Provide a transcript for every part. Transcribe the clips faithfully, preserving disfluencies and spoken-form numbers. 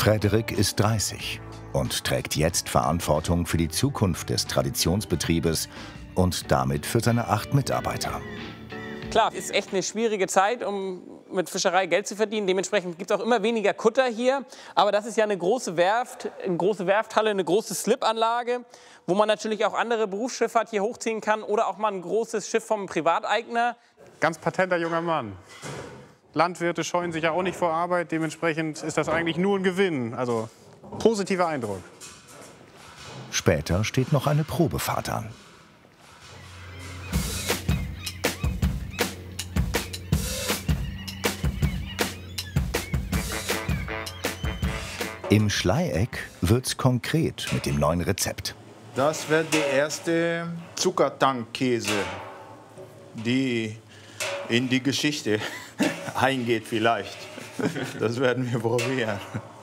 Frederik ist dreißig und trägt jetzt Verantwortung für die Zukunft des Traditionsbetriebes und damit für seine acht Mitarbeiter. Klar, ist echt eine schwierige Zeit, um mit Fischerei Geld zu verdienen. Dementsprechend gibt es auch immer weniger Kutter hier. Aber das ist ja eine große Werft, eine große Werfthalle, eine große Slipanlage, wo man natürlich auch andere Berufsschifffahrt hier hochziehen kann oder auch mal ein großes Schiff vom Privateigner. Ganz patenter junger Mann. Landwirte scheuen sich ja auch nicht vor Arbeit. Dementsprechend ist das eigentlich nur ein Gewinn. Also positiver Eindruck. Später steht noch eine Probefahrt an. Im Schleieck wird's konkret mit dem neuen Rezept. Das wird die erste Zuckertankkäse, die in die Geschichte eingeht vielleicht. Das werden wir probieren.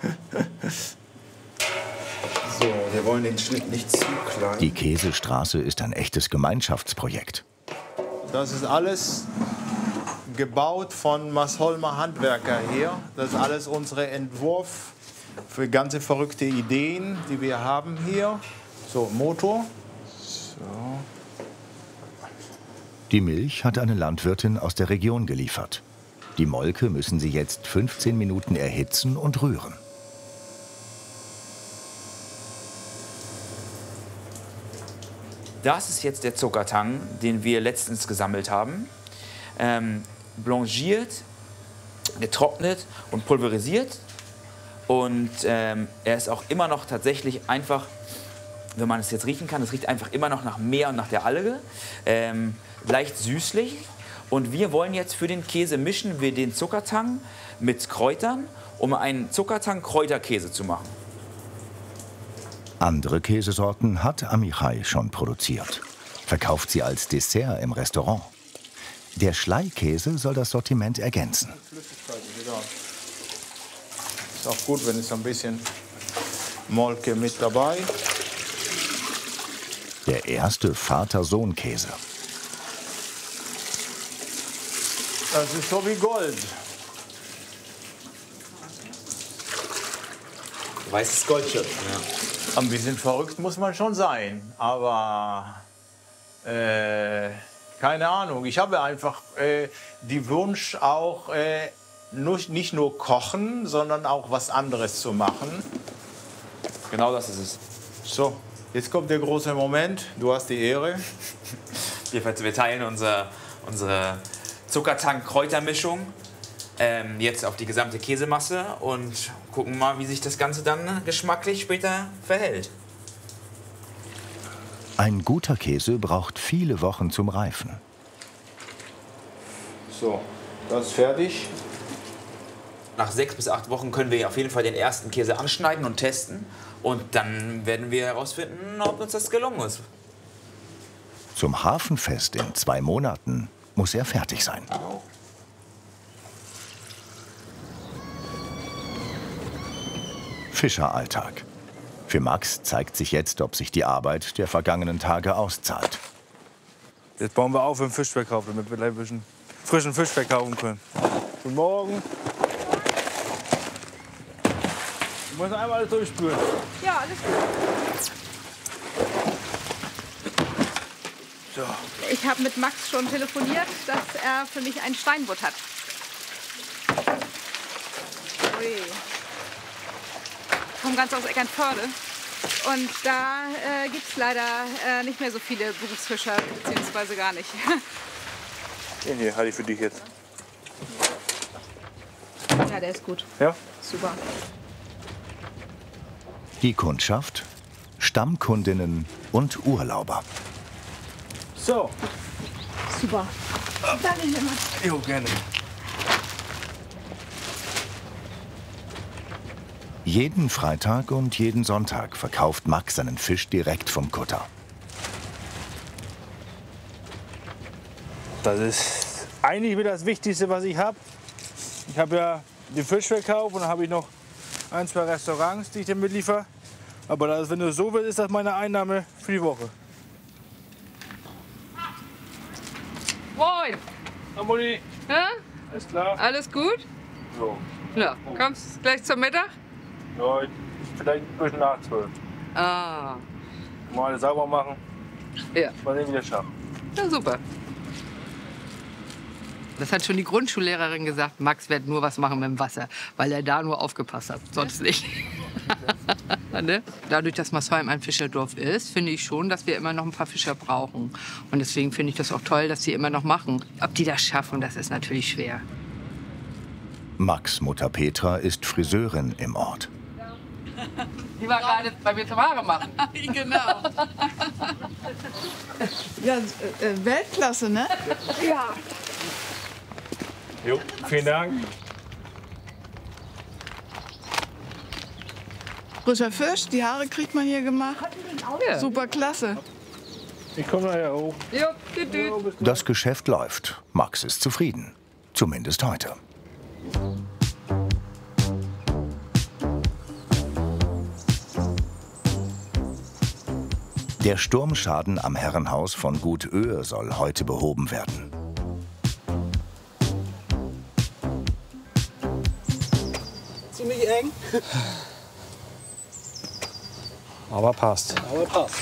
So, wir wollen den Schnitt nicht zu klein. Die Käsestraße ist ein echtes Gemeinschaftsprojekt. Das ist alles gebaut von Masholmer Handwerker hier. Das ist alles unser Entwurf für ganze verrückte Ideen, die wir haben hier. So, Motor. So. Die Milch hat eine Landwirtin aus der Region geliefert. Die Molke müssen sie jetzt fünfzehn Minuten erhitzen und rühren. Das ist jetzt der Zuckertang, den wir letztens gesammelt haben. Ähm, blanchiert, getrocknet und pulverisiert. Und ähm, er ist auch immer noch tatsächlich einfach, wenn man es jetzt riechen kann, es riecht einfach immer noch nach Meer und nach der Alge. Ähm, leicht süßlich. Und wir wollen jetzt für den Käse mischen wir den Zuckertang mit Kräutern, um einen Zuckertang-Kräuterkäse zu machen. Andere Käsesorten hat Amichai schon produziert. Verkauft sie als Dessert im Restaurant. Der Schleikäse soll das Sortiment ergänzen. Ist auch gut, wenn es ein bisschen Molke mit dabei. Der erste Vater-Sohn-Käse. Das ist so wie Gold. Weißes Goldschiff. Ja. Ein bisschen verrückt muss man schon sein, aber äh, keine Ahnung. Ich habe einfach äh, den Wunsch auch äh, nur, nicht nur kochen, sondern auch was anderes zu machen. Genau das ist es. So, jetzt kommt der große Moment. Du hast die Ehre. Wir, wir teilen unser, unsere Zuckertang-Kräutermischung ähm, jetzt auf die gesamte Käsemasse und gucken mal, wie sich das Ganze dann geschmacklich später verhält. Ein guter Käse braucht viele Wochen zum Reifen. So, das ist fertig. Nach sechs bis acht Wochen können wir auf jeden Fall den ersten Käse anschneiden und testen. Und dann werden wir herausfinden, ob uns das gelungen ist. Zum Hafenfest in zwei Monaten muss er fertig sein. Fischeralltag. Für Max zeigt sich jetzt, ob sich die Arbeit der vergangenen Tage auszahlt. Jetzt bauen wir auf im Fischverkauf, damit wir gleich ein bisschen frischen Fisch verkaufen können. Guten Morgen. Du musst einmal alles durchspülen. Ja, alles gut. So. Ich habe mit Max schon telefoniert, dass er für mich einen Steinbutt hat. Ui. Ich komme ganz aus Eckernförde. Und da äh, gibt es leider äh, nicht mehr so viele Berufsfischer, beziehungsweise gar nicht. Den hier halte ich für dich jetzt. Ja, der ist gut. Ja? Super. Die Kundschaft, Stammkundinnen und Urlauber. So. Super. Danke, Max. Jo, gerne. Jeden Freitag und jeden Sonntag verkauft Max seinen Fisch direkt vom Kutter. Das ist eigentlich wieder das Wichtigste, was ich habe. Ich habe ja den Fischverkauf und dann habe ich noch ein, zwei Restaurants, die ich dann mitliefere. Aber das, wenn du so willst, ist das meine Einnahme für die Woche. Moin! Moni. Ja? Alles klar? Alles gut? So. Ja. Kommst gleich zum Mittag? Ja, vielleicht ein bisschen nach zwölf. Ah. Mal alles sauber machen. Ja. Mal sehen, wie der schafft. Ja, super. Das hat schon die Grundschullehrerin gesagt, Max wird nur was machen mit dem Wasser, weil er da nur aufgepasst hat, sonst nicht. Ne? Dadurch, dass Marsholm ein Fischerdorf ist, finde ich schon, dass wir immer noch ein paar Fischer brauchen. Und deswegen finde ich das auch toll, dass sie immer noch machen. Ob die das schaffen, das ist natürlich schwer. Max' Mutter Petra ist Friseurin im Ort. Die war gerade bei mir zum Haare machen. Genau. Ja, äh, Weltklasse, ne? Ja. Jo, vielen Dank. Frischer Fisch, die Haare kriegt man hier gemacht. Ja. Super klasse. Ich komme nachher hoch. Jo, tüt, tüt. Das Geschäft läuft. Max ist zufrieden. Zumindest heute. Der Sturmschaden am Herrenhaus von Gut Oehe soll heute behoben werden. Ziemlich eng. Aber passt. Aber passt.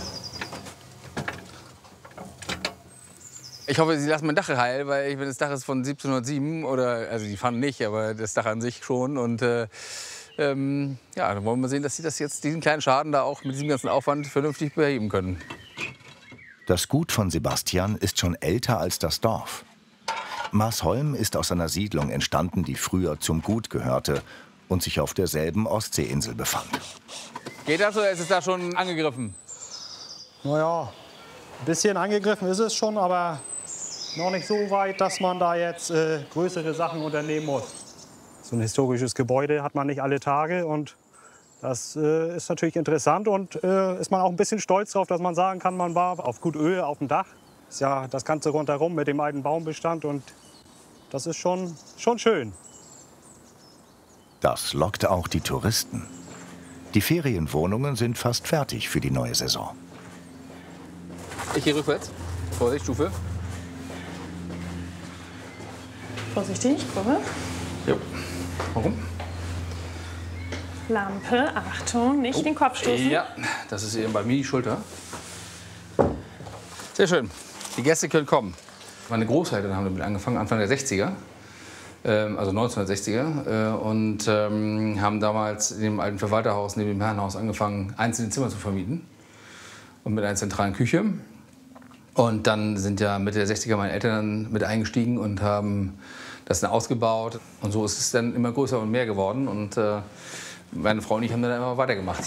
Ich hoffe, Sie lassen mein Dach heil, weil ich bin, das Dach ist von siebzehnhundertsieben, oder, also die Pfannen nicht, aber das Dach an sich schon. Und äh, ähm, ja, dann wollen wir sehen, dass Sie das jetzt, diesen kleinen Schaden da auch mit diesem ganzen Aufwand vernünftig beheben können. Das Gut von Sebastian ist schon älter als das Dorf. Marsholm ist aus einer Siedlung entstanden, die früher zum Gut gehörte und sich auf derselben Ostseeinsel befand. Geht das oder ist es da schon angegriffen? Naja, ein bisschen angegriffen ist es schon, aber noch nicht so weit, dass man da jetzt äh, größere Sachen unternehmen muss. So ein historisches Gebäude hat man nicht alle Tage und das äh, ist natürlich interessant und äh, ist man auch ein bisschen stolz darauf, dass man sagen kann, man war auf Gut Oehe auf dem Dach. Ist ja das Ganze rundherum mit dem alten Baumbestand und das ist schon, schon schön. Das lockt auch die Touristen. Die Ferienwohnungen sind fast fertig für die neue Saison. Ich gehe rückwärts. Vorsicht, Stufe. Vorsichtig, Kurve. Jo. Warum? Lampe, Achtung, nicht Oh. den Kopf stoßen. Ja, das ist eben bei mir die Schulter. Sehr schön. Die Gäste können kommen. Meine Großeltern haben damit angefangen, Anfang der sechziger. Ähm, also neunzehnhundertsechziger. Äh, und ähm, haben damals in dem alten Verwalterhaus neben dem Herrenhaus angefangen, einzelne Zimmer zu vermieten. Und mit einer zentralen Küche. Und dann sind ja Mitte der sechziger meine Eltern mit eingestiegen und haben das dann ausgebaut. Und so ist es dann immer größer und mehr geworden. Und äh, meine Frau und ich haben dann immer weitergemacht.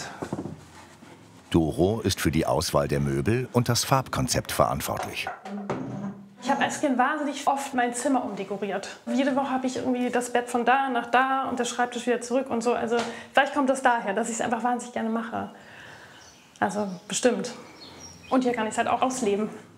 Doro ist für die Auswahl der Möbel und das Farbkonzept verantwortlich. Ich habe als Kind wahnsinnig oft mein Zimmer umdekoriert. Jede Woche habe ich irgendwie das Bett von da nach da und der Schreibtisch wieder zurück und so. Also vielleicht kommt das daher, dass ich es einfach wahnsinnig gerne mache. Also bestimmt. Und hier kann ich es halt auch ausleben.